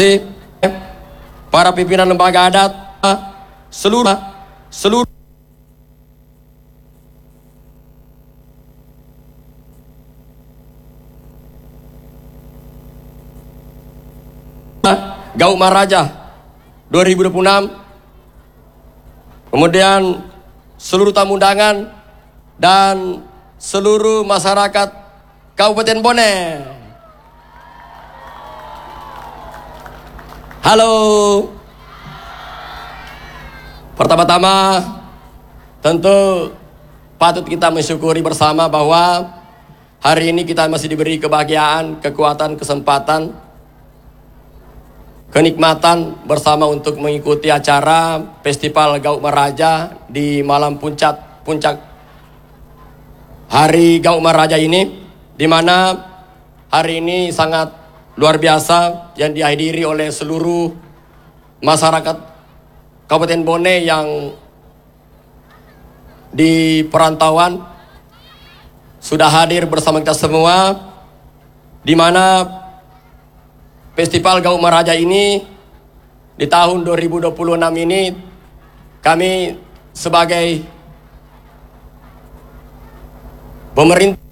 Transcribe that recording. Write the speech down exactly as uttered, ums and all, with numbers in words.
kasih para pimpinan lembaga adat, seluruh seluruh Gau Maharaja dua ribu dua puluh enam, kemudian seluruh tamu undangan dan seluruh masyarakat Kabupaten Bone. Halo. Pertama-tama tentu patut kita mensyukuri bersama bahwa hari ini kita masih diberi kebahagiaan, kekuatan, kesempatan, kenikmatan bersama untuk mengikuti acara Festival Gau Maharaja di malam puncak puncak Hari Gau Maharaja ini, di mana hari ini sangat luar biasa yang dihadiri oleh seluruh masyarakat Kabupaten Bone yang di perantauan sudah hadir bersama kita semua, di mana Festival Gau Maharaja ini di tahun dua ribu dua puluh enam ini kami sebagai pemerintah